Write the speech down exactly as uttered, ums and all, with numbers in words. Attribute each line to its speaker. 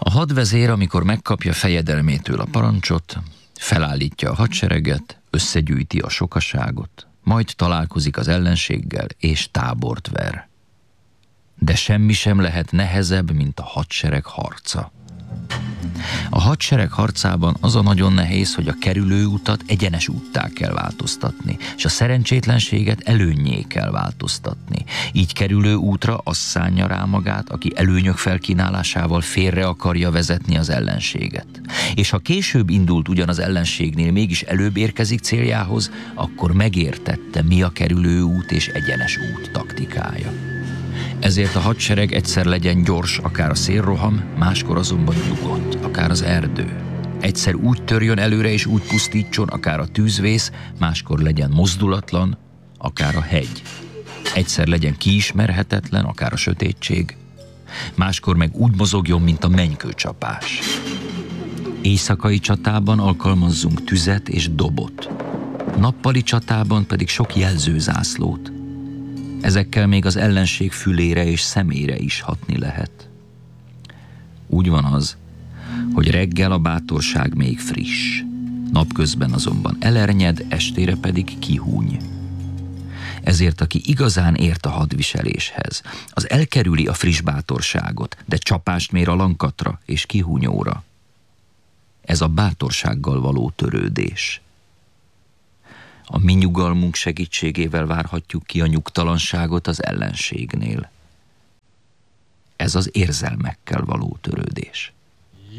Speaker 1: A hadvezér, amikor megkapja fejedelmétől a parancsot, felállítja a hadsereget, összegyűjti a sokaságot, majd találkozik az ellenséggel és tábort ver. De semmi sem lehet nehezebb, mint a hadsereg harca. A hadsereg harcában az a nagyon nehéz, hogy a kerülő utat egyenes úttá kell változtatni, és a szerencsétlenséget előnnyé kell változtatni. Így kerülő útra azt szánja rá magát, aki előnyök felkínálásával félre akarja vezetni az ellenséget. És ha később indult ugyan az ellenségnél, mégis előbb érkezik céljához, akkor megértette, mi a kerülő út és egyenes út taktikája. Ezért a hadsereg egyszer legyen gyors, akár a szélroham, máskor azonban nyugodt, akár az erdő. Egyszer úgy törjön előre és úgy pusztítson, akár a tűzvész, máskor legyen mozdulatlan, akár a hegy. Egyszer legyen kiismerhetetlen, akár a sötétség, máskor meg úgy mozogjon, mint a mennykőcsapás. Éjszakai csatában alkalmazzunk tüzet és dobot, nappali csatában pedig sok jelzőzászlót. Ezekkel még az ellenség fülére és szemére is hatni lehet. Úgy van az, hogy reggel a bátorság még friss, napközben azonban elernyed, estére pedig kihúny. Ezért aki igazán ért a hadviseléshez, az elkerüli a friss bátorságot, de csapást mér a lankatra és kihúnyóra. Ez a bátorsággal való törődés. A mi nyugalmunk segítségével várhatjuk ki a nyugtalanságot az ellenségnél. Ez az érzelmekkel való törődés.